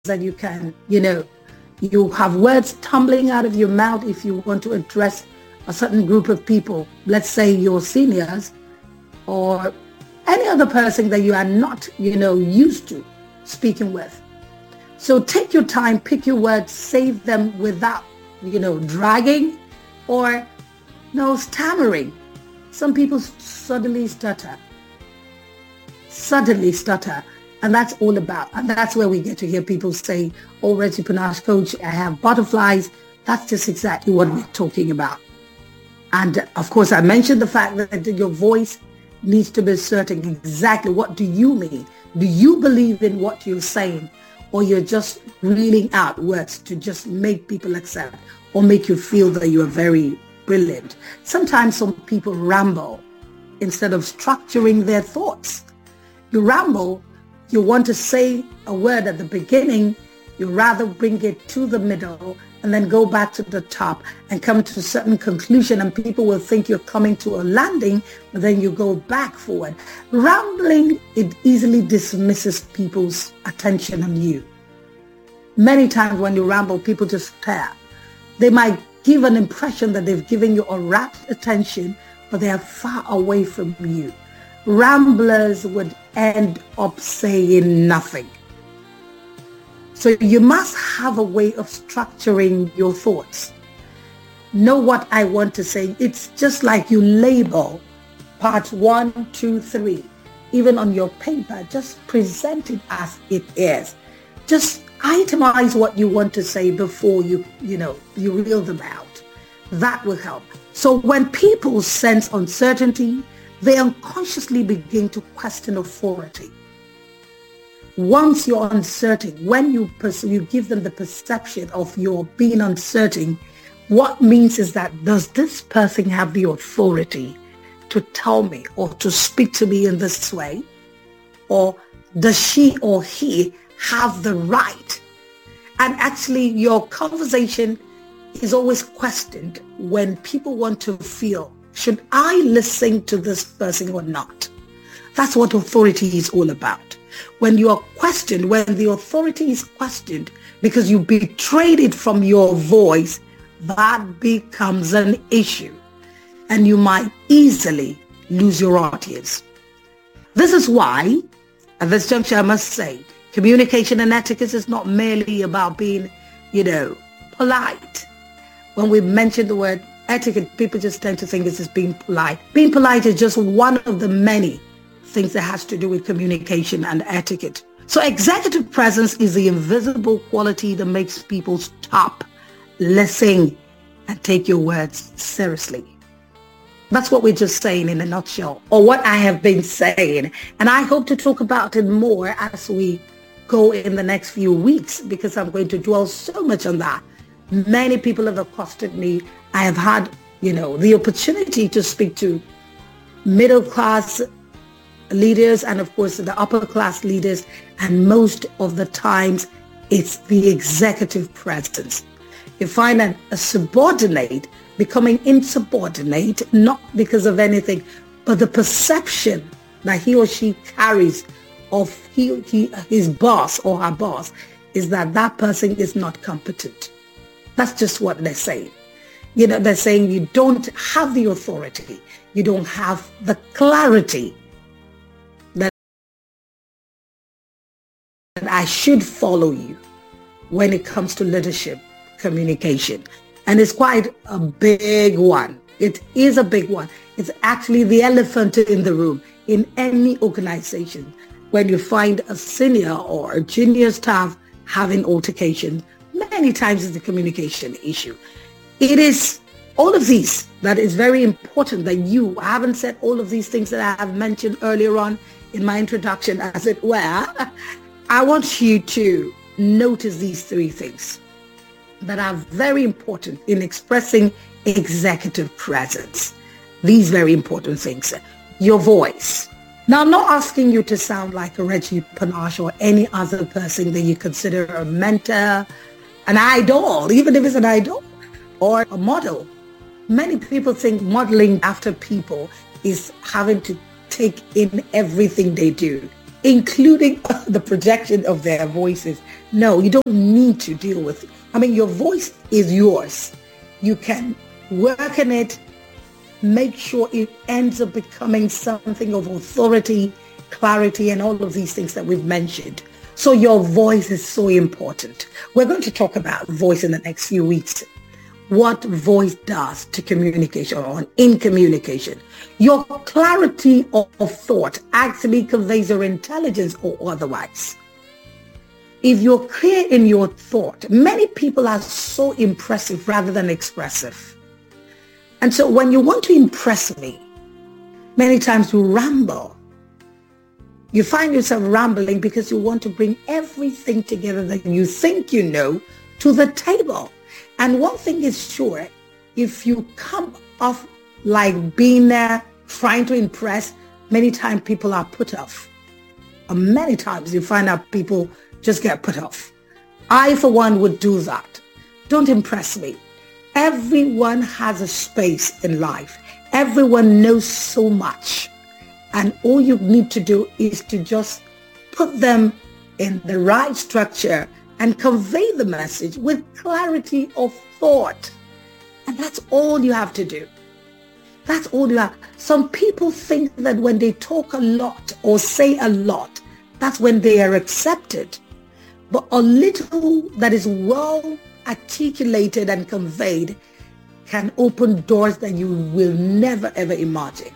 that you can, you have words tumbling out of your mouth if you want to address a certain group of people, let's say your seniors or any other person that you are not, used to speaking with. So take your time, pick your words, say them without, dragging or stammering. Some people suddenly stutter. And that's all about. And that's where we get to hear people say, oh, Reggie Panache coach, I have butterflies. That's just exactly what we're talking about. And of course, I mentioned the fact that your voice needs to be asserting exactly what do you mean? Do you believe in what you're saying? Or you're just reeling out words to just make people accept or make you feel that you are very brilliant. Sometimes some people ramble instead of structuring their thoughts. You ramble, you want to say a word at the beginning, you rather bring it to the middle and then go back to the top and come to a certain conclusion, and people will think you're coming to a landing, but then you go back forward. Rambling, it easily dismisses people's attention on you. Many times when you ramble, people just stare. They might give an impression that they've given you a rapt attention, but they are far away from you. Ramblers would end up saying nothing. So you must have a way of structuring your thoughts. Know what I want to say. It's just like you label parts 1, 2, 3. Even on your paper, just present it as it is. Just itemize what you want to say before you reel them out. That will help. So when people sense uncertainty, they unconsciously begin to question authority. Once you're uncertain, when you give them the perception of your being uncertain, what means is that, does this person have the authority to tell me or to speak to me in this way? Or does she or he have the right? And actually, your conversation is always questioned when people want to feel, should I listen to this person or not? That's what authority is all about. When you are questioned, when the authority is questioned because you betrayed it from your voice, that becomes an issue. And you might easily lose your audience. This is why, at this juncture, I must say, communication and etiquette is not merely about being, polite. When we mention the word etiquette, people just tend to think it's just being polite. Being polite is just one of the many things that has to do with communication and etiquette. So executive presence is the invisible quality that makes people stop, listen, and take your words seriously. That's what we're just saying in a nutshell, or what I have been saying. And I hope to talk about it more as we go in the next few weeks, because I'm going to dwell so much on that. Many people have accosted me. I have had, the opportunity to speak to middle class leaders and of course the upper class leaders, and most of the times it's the executive presence. You find that a subordinate becoming insubordinate, not because of anything, but the perception that he or she carries of his boss or her boss is that person is not competent. That's just what they're saying. They're saying you don't have the authority. You don't have the clarity that I should follow you when it comes to leadership communication. And it's quite a big one. It is a big one. It's actually the elephant in the room in any organization. When you find a senior or a junior staff having altercation, many times it's the communication issue. It is all of these that is very important that I haven't said all of these things that I have mentioned earlier on in my introduction, as it were. I want you to notice these 3 things that are very important in expressing executive presence. These very important things. Your voice. Now, I'm not asking you to sound like a Reggie Panache or any other person that you consider a mentor, an idol, even if it's an idol, or a model. Many people think modeling after people is having to take in everything they do. including the projection of their voices. No, you don't need to deal with it. I mean, your voice is yours. You can work on it, make sure it ends up becoming something of authority, clarity, and all of these things that we've mentioned. So your voice is so important. We're going to talk about voice in the next few weeks. What voice does to communication or in communication. Your clarity of thought actually conveys your intelligence or otherwise. If you're clear in your thought, many people are so impressive rather than expressive. And so when you want to impress me, many times you ramble. You find yourself rambling because you want to bring everything together that you think you know to the table. And one thing is sure, if you come off like being there, trying to impress, many times people are put off. And many times you find out people just get put off. I, for one, would do that. Don't impress me. Everyone has a space in life. Everyone knows so much. And all you need to do is to just put them in the right structure and convey the message with clarity of thought. And that's all you have to do. That's all you have. Some people think that when they talk a lot or say a lot, that's when they are accepted. But a little that is well articulated and conveyed can open doors that you will never ever imagine.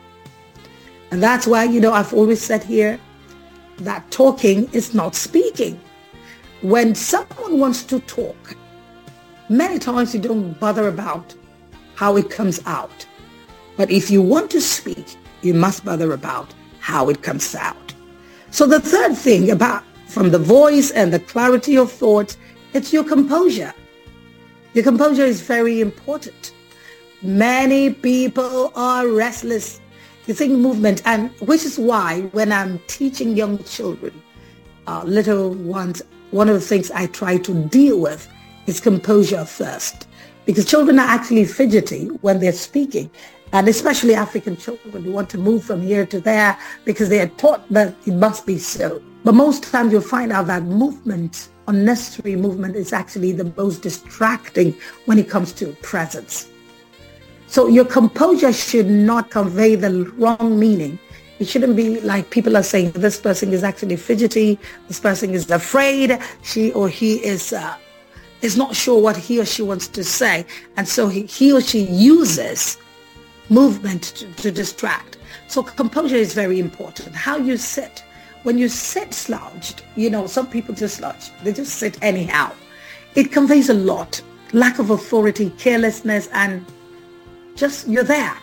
And that's why, I've always said here that talking is not speaking. When someone wants to talk, many times you don't bother about how it comes out. But if you want to speak, you must bother about how it comes out. So the third thing about from the voice and the clarity of thought, it's your composure. Your composure is very important. Many people are restless. You think movement, and which is why when I'm teaching young children, little ones, one of the things I try to deal with is composure first. Because children are actually fidgety when they're speaking. And especially African children who want to move from here to there because they are taught that it must be so. But most times you'll find out that movement, unnecessary movement, is actually the most distracting when it comes to presence. So your composure should not convey the wrong meaning. It shouldn't be like people are saying, this person is actually fidgety, this person is afraid, she or he is not sure what he or she wants to say. And so he or she uses movement to distract. So composure is very important. How you sit. When you sit slouched, some people just slouch. They just sit anyhow. It conveys a lot. Lack of authority, carelessness, and just you're there.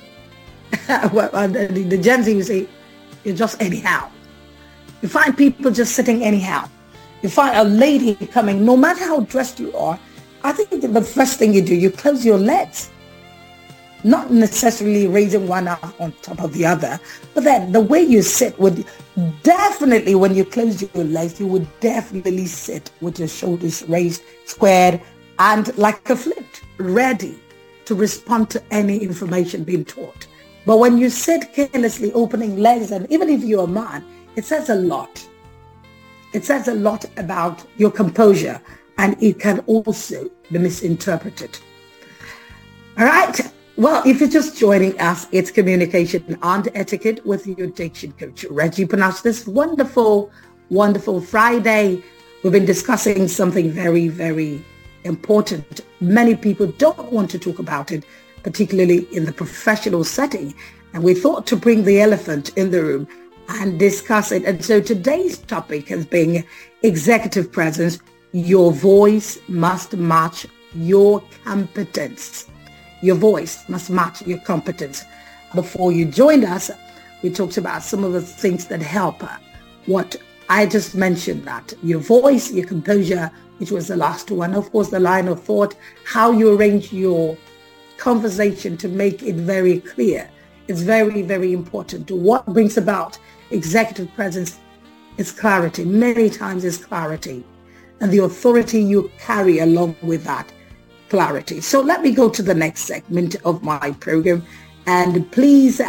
Well, the Gen Z, you say, you're just anyhow. You find people just sitting anyhow. You find a lady coming, no matter how dressed you are, I think the first thing you do, you close your legs. Not necessarily raising one up on top of the other, but then the way you sit would definitely, when you close your legs, you would definitely sit with your shoulders raised, squared, and like a flint, ready to respond to any information being taught. But when you sit carelessly, opening legs, and even if you're a man, it says a lot. It says a lot about your composure, and it can also be misinterpreted. All right. Well, if you're just joining us, it's Communication and Etiquette with your diction coach, Reggie Panache. This wonderful, wonderful Friday, we've been discussing something very, very important. Many people don't want to talk about it, particularly in the professional setting. And we thought to bring the elephant in the room and discuss it. And so today's topic has been executive presence. Your voice must match your competence. Your voice must match your competence. Before you joined us, we talked about some of the things that help. What I just mentioned, that your voice, your composure, which was the last one, of course, the line of thought, how you arrange your conversation to make it very clear. It's very, very important. What brings about executive presence is clarity. Many times it's clarity and the authority you carry along with that clarity. So let me go to the next segment of my program, and please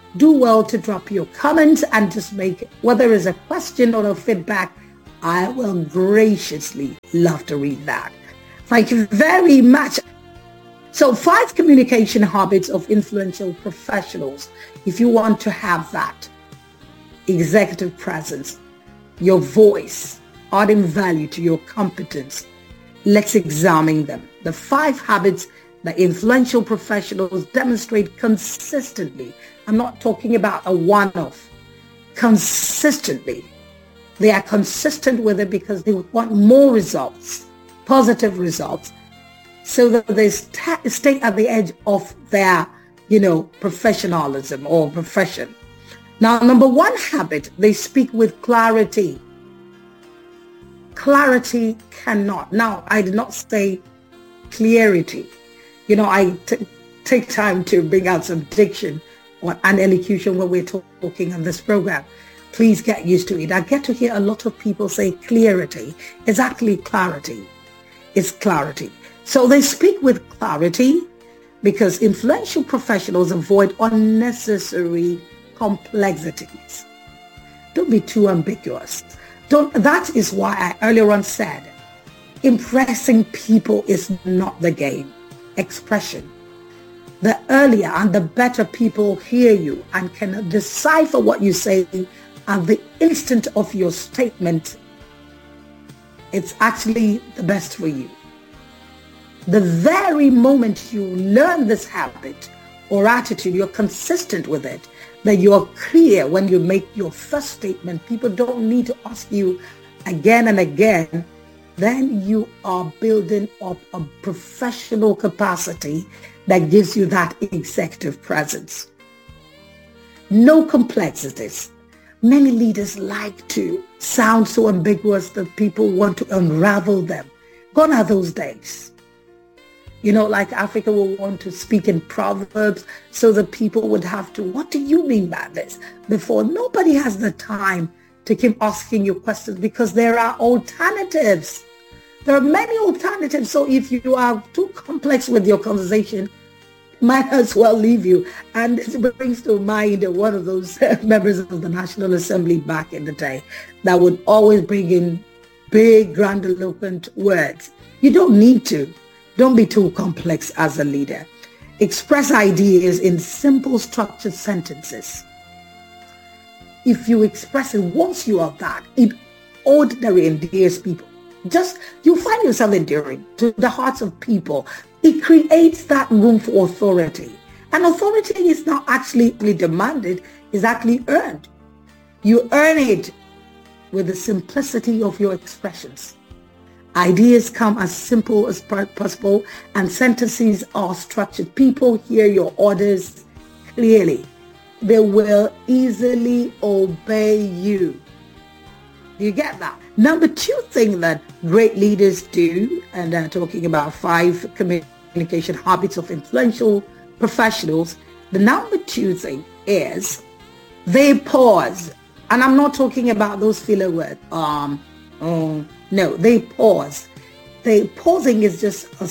do well to drop your comments and just make, whether it's a question or a feedback, I will graciously love to read that. Thank you very much. So 5 communication habits of influential professionals. If you want to have that executive presence, your voice, adding value to your competence, let's examine them. The 5 habits that influential professionals demonstrate consistently. I'm not talking about a one-off. Consistently. They are consistent with it because they want more results, positive results, so that they stay at the edge of their, professionalism or profession. Now, number 1 habit, they speak with clarity. Clarity cannot. Now, I did not say clarity. I take time to bring out some diction and elocution when we're talking on this program. Please get used to it. I get to hear a lot of people say clarity. It's actually clarity. It's clarity. So they speak with clarity because influential professionals avoid unnecessary complexities. Don't be too ambiguous. That is why I earlier on said, impressing people is not the game. Expression. The earlier and the better people hear you and can decipher what you say at the instant of your statement, it's actually the best for you. The very moment you learn this habit or attitude, you're consistent with it, that you're clear when you make your first statement, people don't need to ask you again and again, then you are building up a professional capacity that gives you that executive presence. No complexities. Many leaders like to sound so ambiguous that people want to unravel them. Gone are those days. Like Africa will want to speak in proverbs so that people would have to, what do you mean by this? Before, nobody has the time to keep asking you questions because there are alternatives. There are many alternatives. So if you are too complex with your conversation, might as well leave you. And it brings to mind one of those members of the National Assembly back in the day that would always bring in big, grandiloquent words. You don't need to. Don't be too complex as a leader. Express ideas in simple, structured sentences. If you express it, once you are that, it ordinary endears people. You find yourself endearing to the hearts of people. It creates that room for authority. And authority is not actually demanded, it's actually earned. You earn it with the simplicity of your expressions. Ideas come as simple as possible and sentences are structured. People hear your orders clearly. They will easily obey you. You get that? Number 2 thing that great leaders do, and I'm talking about 5 communication habits of influential professionals. The number 2 thing is they pause. And I'm not talking about those filler words. No, they pause. Pausing is just a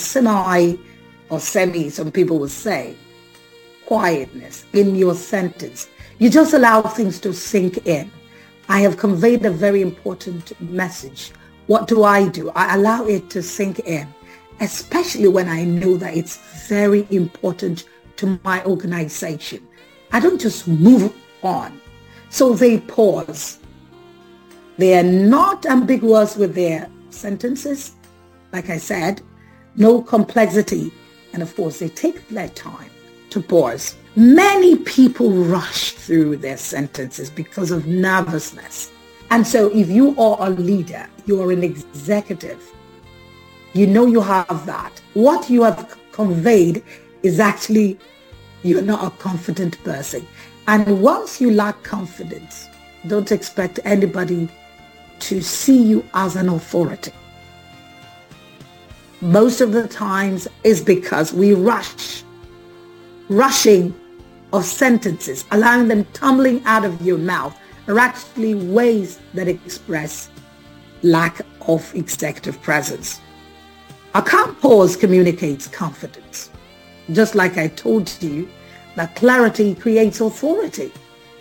semi, some people would say, quietness in your sentence. You just allow things to sink in. I have conveyed a very important message. What do? I allow it to sink in, especially when I know that it's very important to my organization. I don't just move on. So they pause. They are not ambiguous with their sentences. Like I said, no complexity. And of course, they take their time to pause. Many people rush through their sentences because of nervousness. And so if you are a leader, you are an executive, you know you have that. What you have conveyed is actually you're not a confident person. And once you lack confidence, don't expect anybody to see you as an authority. Most of the times is because we rushing of sentences, allowing them tumbling out of your mouth, are actually ways that express lack of executive presence. A calm pause communicates confidence. Just like I told you that clarity creates authority.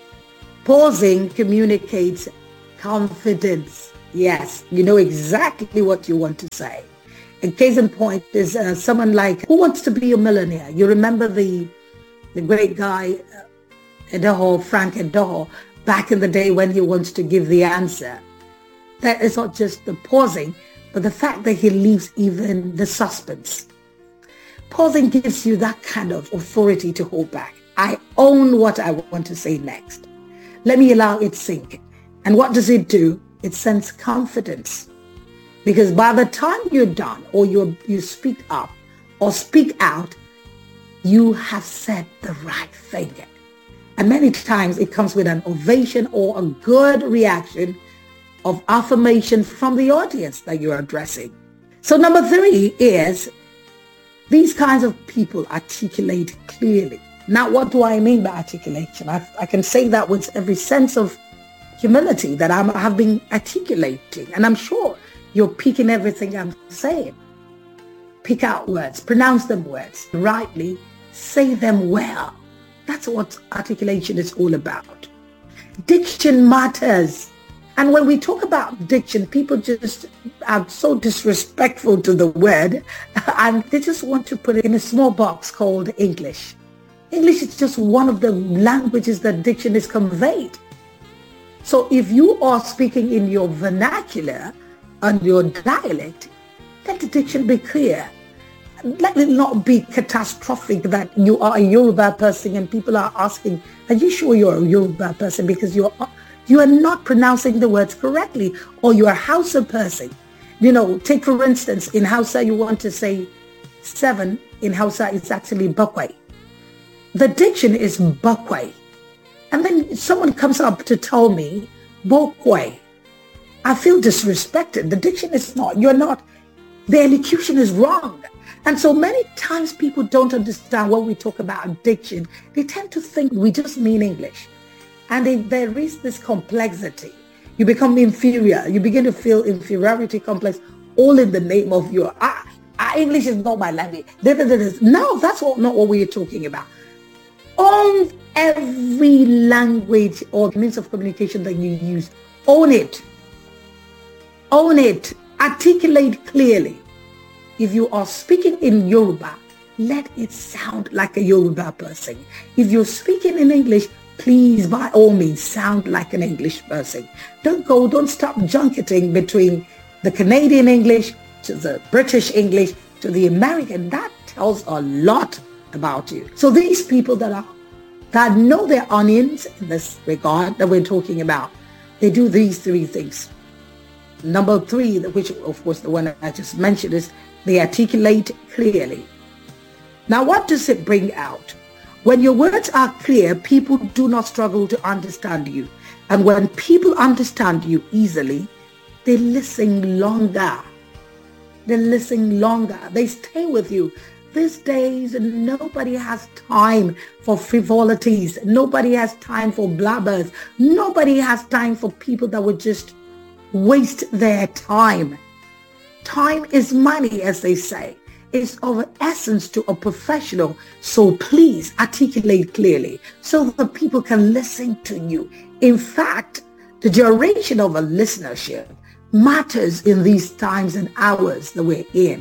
Pausing communicates confidence. Yes, you know exactly what you want to say. A case in point is someone like, who wants to be a millionaire? You remember the great guy, Edoho, Frank Edoho, back in the day when he wants to give the answer. That is not just the pausing, but the fact that he leaves even the suspense. Pausing gives you that kind of authority to hold back. I own what I want to say next. Let me allow it sink. And what does it do? It sends confidence. Because by the time you're done, or you speak up or speak out, you have said the right thing. And many times it comes with an ovation or a good reaction of affirmation from the audience that you're addressing. So number 3 is these kinds of people articulate clearly. Now, what do I mean by articulation? I can say that with every sense of humility that I have been articulating. And I'm sure you're picking everything I'm saying. Pick out words, pronounce them words rightly, say them well. That's what articulation is all about. Diction matters. And when we talk about diction, people just are so disrespectful to the word and they just want to put it in a small box called English. English is just one of the languages that diction is conveyed. So if you are speaking in your vernacular and your dialect, let the diction be clear. Let it not be catastrophic that you are a Yoruba person and people are asking, are you sure you're a Yoruba person? Because you are not pronouncing the words correctly, or you're a Hausa person. You know, take for instance, in Hausa you want to say 7, in Hausa it's actually bakwai. The diction is bakwai. And then someone comes up to tell me, bokwai. I feel disrespected. The diction is not, you're not, the elocution is wrong. And so many times people don't understand when we talk about diction. They tend to think we just mean English. And there is this complexity. You become inferior. You begin to feel inferiority complex, all in the name of your, English is not my language. No, that's not what we're talking about. Own every language or means of communication that you use. Own it. Own it. Articulate clearly. If you are speaking in Yoruba, let it sound like a Yoruba person. If you're speaking in English, please, by all means, sound like an English person. Don't stop junketing between the Canadian English to the British English to the American. That tells a lot about you. So these people that know their onions in this regard that we're talking about, they do these 3 things. Number 3, which of course the one I just mentioned, is they articulate clearly. Now, what does it bring out? When your words are clear, people do not struggle to understand you. And when people understand you easily, they listen longer. They listen longer. They stay with you. These days, nobody has time for frivolities. Nobody has time for blabbers. Nobody has time for people that would just waste their time. Time is money, as they say. It's of essence to a professional. So please articulate clearly so that people can listen to you. In fact, the duration of a listenership matters in these times and hours that we're in.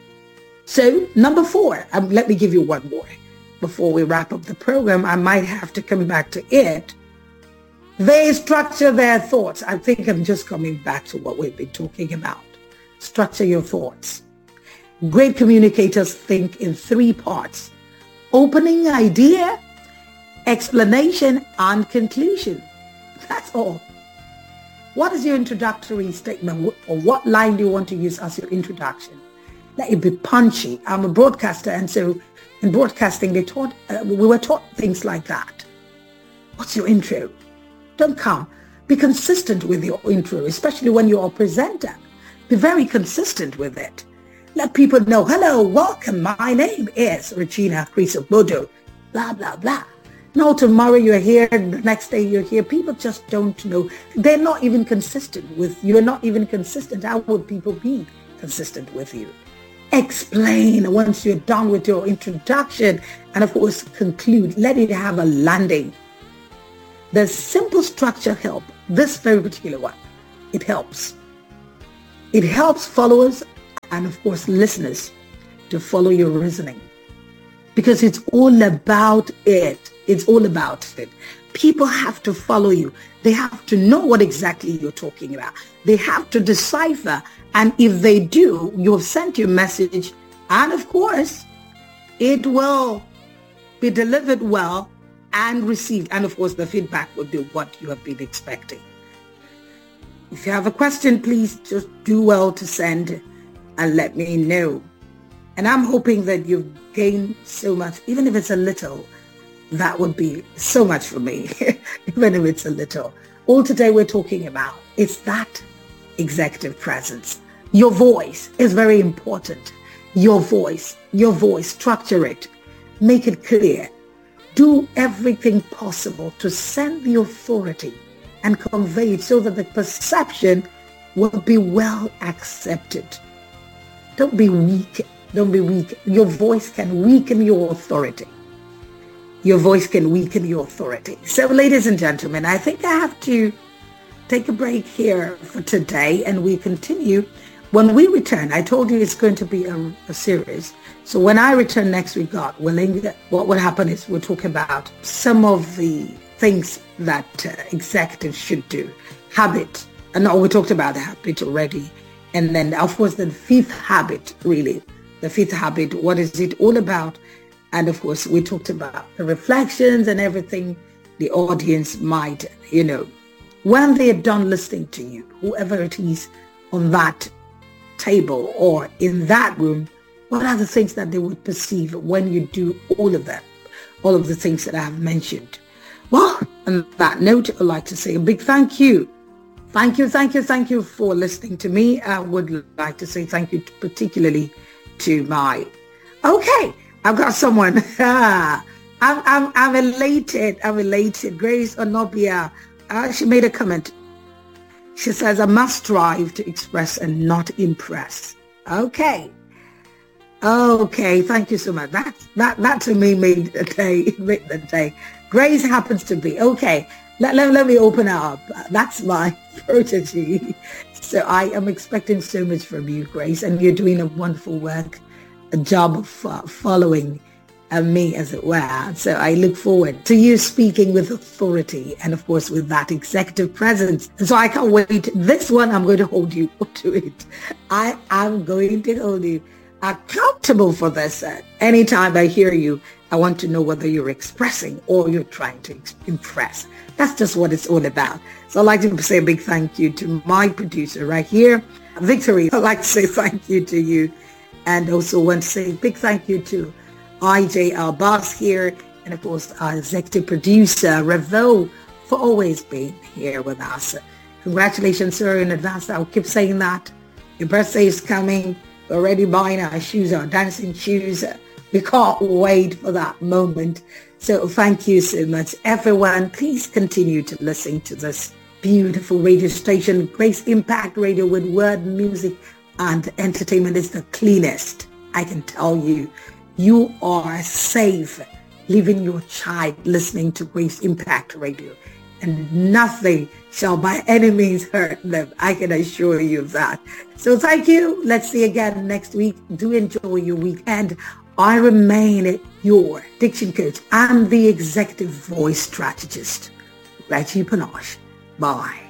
So number 4, let me give you one more. Before we wrap up the program, I might have to come back to it. They structure their thoughts. I think I'm just coming back to what we've been talking about. Structure your thoughts. Great communicators think in 3 parts: opening idea, explanation, and conclusion. That's all. What is your introductory statement, or what line do you want to use as your introduction? Let it be punchy. I'm a broadcaster, and so in broadcasting, we were taught things like that. What's your intro? Don't come. Be consistent with your intro, especially when you're a presenter. Be very consistent with it. Let people know, hello, welcome, my name is Regina Crisobodo, blah, blah, blah. No, tomorrow you're here, the next day you're here. People just don't know. They're not even consistent with you. You're not even consistent. How would people be consistent with you? explain once you're done with your introduction, and of course conclude. Let it have a landing. The simple structure help. This very particular one, it helps. It helps followers and of course listeners to follow your reasoning, because it's all about it. It's all about it. People have to follow you. They have to know what exactly you're talking about. They have to decipher. And if they do, you have sent your message, and of course, it will be delivered well and received. And of course, the feedback will be what you have been expecting. If you have a question, please just do well to send and let me know. And I'm hoping that you've gained so much, even if it's a little. That would be so much for me, even if it's a little. All today we're talking about is that executive presence. Your voice is very important. Your voice, structure it, make it clear. Do everything possible to send the authority and convey it so that the perception will be well accepted. Don't be weak. Don't be weak. Your voice can weaken your authority. Your voice can weaken your authority. So, ladies and gentlemen, I think I have to take a break here for today, and we continue. When we return, I told you it's going to be a series. So when I return next week, God willing, what will happen is we'll talk about some of the things that executives should do. Habit. And we talked about the habit already. And then, of course, the fifth habit, really. The fifth habit, what is it all about? And of course, we talked about the reflections and everything the audience might, when they are done listening to you, whoever it is on that table or in that room, what are the things that they would perceive when you do all of that, all of the things that I have mentioned? Well, on that note, I'd like to say a big thank you. Thank you for listening to me. I would like to say thank you particularly to okay, I've got someone. I'm elated. Grace Onobia. She made a comment. She says, I must strive to express and not impress. Okay. Thank you so much. That to me made the day. Grace happens to be. Okay. Let me open up. That's my protege. So I am expecting so much from you, Grace, and you're doing a wonderful work, a job of following me, as it were. So I look forward to you speaking with authority and, of course, with that executive presence. So I can't wait. This one, I'm going to hold you to it. I am going to hold you accountable for this. Anytime I hear you, I want to know whether you're expressing or you're trying to impress. That's just what it's all about. So I'd like to say a big thank you to my producer right here, Victory. I'd like to say thank you to you. And also want to say a big thank you to IJ, our boss here, and of course our executive producer, Revo, for always being here with us. Congratulations, sir, in advance. I'll keep saying that. Your birthday is coming. We're already buying our shoes, our dancing shoes. We can't wait for that moment. So thank you so much, everyone. Please continue to listen to this beautiful radio station, Grace Impact Radio, with word, music, and entertainment is the cleanest. I can tell you, you are safe leaving your child listening to Grace Impact Radio, and nothing shall by any means hurt them. I can assure you of that. So thank you. Let's see again next week. Do enjoy your weekend. I remain your diction coach and the executive voice strategist, Reggie Panache. Bye.